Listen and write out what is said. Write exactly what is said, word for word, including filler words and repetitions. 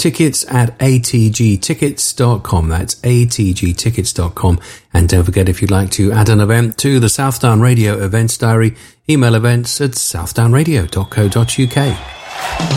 tickets at a t g tickets dot com. That's a t g tickets dot com. And don't forget, if you'd like to add an event to the Southdown Radio Events Diary, email events at southdown radio dot co dot uk.